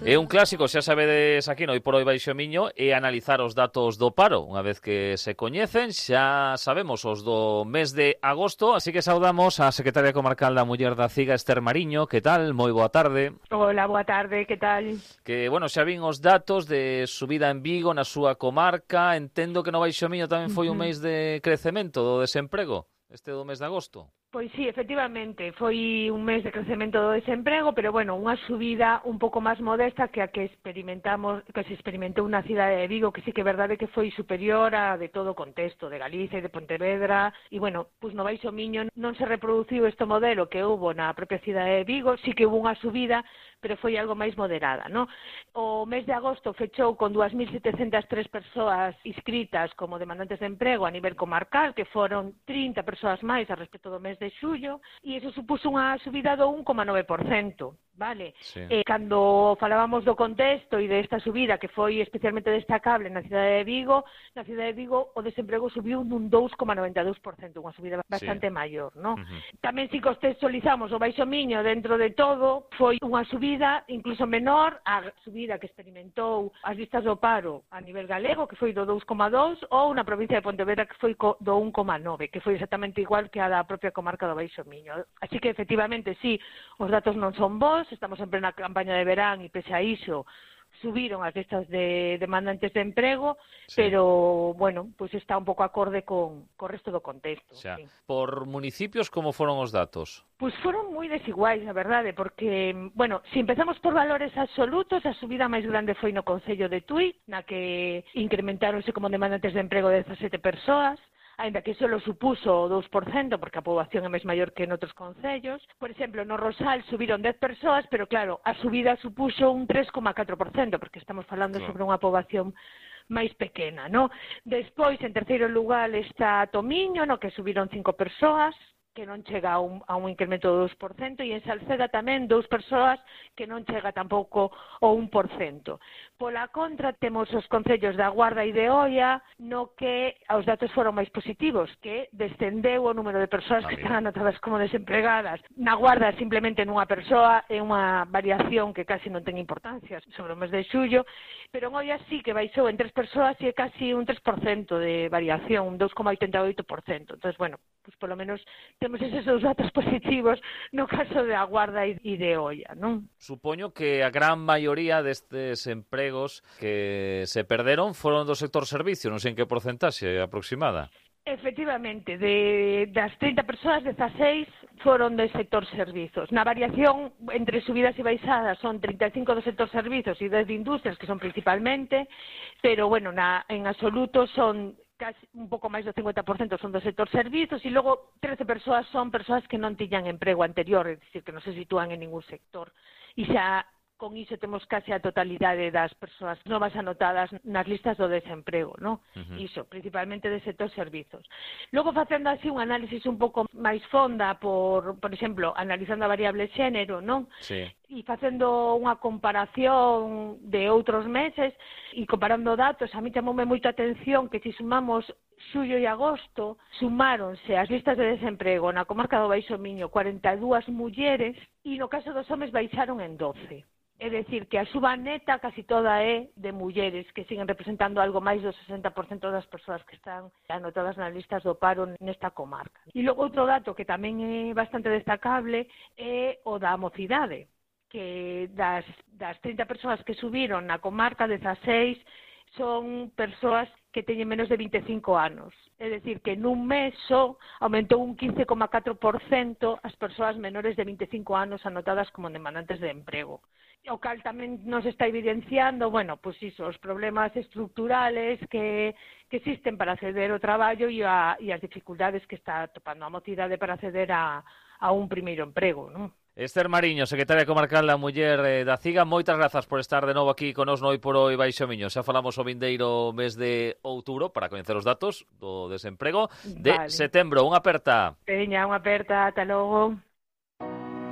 É un clásico, xa sabedes aquí no Hoy por Hoy Baixo Miño, é analizar os datos do paro. Unha vez que se coñecen, xa sabemos os do mes de agosto, así que saudamos a secretaria comarcal da Muller da CIGA, Ester Mariño. Que tal? Moi boa tarde. Hola, boa tarde, que tal? Que, bueno, xa vin os datos de subida en Vigo, na súa comarca. Entendo que no Baixo Miño tamén foi un mes de crecemento do desemprego, este do mes de agosto. Pois sí, efectivamente, foi un mes de crecemento do desemprego, pero bueno, unha subida un pouco máis modesta que a que se experimentou na cidade de Vigo, que sí que é verdade que foi superior a de todo o contexto de Galicia e de Pontevedra, e bueno, pois no Baixo Miño non se reproduciu este modelo que houbo na propia cidade de Vigo, sí que houve unha subida, pero foi algo máis moderada, ¿no? O mes de agosto fechou con 2.703 persoas inscritas como demandantes de emprego a nivel comarcal, que foron 30 persoas máis a respecto do mes de xullo, e iso supuso unha subida do 1,9%, vale? Sí. Cando falábamos do contexto e desta subida que foi especialmente destacable na cidade de Vigo, o desemprego subiu nun 2,92%, unha subida bastante maior, ¿no? Tamén se contextualizamos o Baixo Miño dentro de todo, foi unha subida incluso menor a subida que experimentou as listas do paro a nivel galego, que foi do 2,2, ou na provincia de Pontevedra, que foi do 1,9, que foi exactamente igual que a da propia comarca do Baixo Miño. Así que, efectivamente, sí, os datos non son bons, estamos en plena campaña de verán e, pese a iso, subiron as listas de demandantes de emprego, pero, bueno, pues está un pouco acorde co resto do contexto. Xa. Sí. Por municipios, como foron os datos? Pois foron moi desiguais, a verdade, porque, bueno, se empezamos por valores absolutos, a subida máis grande foi no Concello de Tui, na que incrementáronse como demandantes de emprego 17 persoas, ainda que só supuso o 2%, porque a poboación é máis maior que en outros concellos. Por exemplo, no Rosal subiron 10 persoas, pero claro, a subida supuso un 3,4%, porque estamos falando sobre unha poboación máis pequena, ¿no? Despois, en terceiro lugar, está Tomiño, no que subiron 5 persoas, que non chega a un incremento do 2%, e en Salceda tamén 2 persoas que non chega tampouco ao 1%. Pola contra, temos os concellos da Guarda e de Oia, no que os datos foron máis positivos, que descendeu o número de persoas que están anotadas como desempregadas. Na Guarda, simplemente nunha persoa, é unha variación que casi non ten importancia sobre o mes de xullo, pero en Oia sí que baixou en 3 persoas e é casi un 3% de variación, un 2,88%. Entón, bueno, pues polo menos temos eses dous datos positivos no caso de A Guarda e de Oia, non? Supoño que a gran maioría destes empregos que se perderon foron do sector servicio, non sei en que porcentaxe aproximada. Efectivamente, das 30 persoas, 16 foron do sector servizos. Na variación entre subidas e baixadas son 35 do sector servizos e 10 de industrias, que son principalmente, pero, bueno, en absoluto son casi un pouco máis do 50% son do sector servizos, e logo 13 persoas son persoas que non tiñan emprego anterior, é dicir, que non se sitúan en ningún sector. E xa con iso temos case a totalidade das persoas novas anotadas nas listas do desemprego, ¿no? Iso, principalmente de sector servizos. Logo, facendo así un análisis un pouco máis fonda, por exemplo, analizando a variable xénero, non? Sí. E facendo unha comparación de outros meses e comparando datos, a mí chamoume moita atención que se sumamos xullo e agosto, sumáronse as listas de desemprego na comarca do Baixo Miño 42 mulleres e no caso dos homes baixaron en 12. É dicir, que a suba neta casi toda é de mulleres, que siguen representando algo máis do 60% das persoas que están anotadas nas listas do paro nesta comarca. E logo outro dato que tamén é bastante destacable é o da mocidade, que das 30 persoas que subiron na comarca, 16 son persoas que teñen menos de 25 anos. É dicir, que nun mes só aumentou un 15,4% as persoas menores de 25 anos anotadas como demandantes de emprego. O cal tamén nos está evidenciando, bueno, pues iso, os problemas estructurales que existen para acceder ao traballo e as dificultades que está topando a mocidade para acceder a un primeiro emprego, non? Ester Mariño, secretaria comarcal da Muller da CIGA, moitas grazas por estar de novo aquí con nos no Hoy por Hoy Baixo Miño. Xa falamos o vindeiro mes de outubro para coñecer os datos do desemprego de setembro. Unha aperta. Veña, unha aperta, ata logo.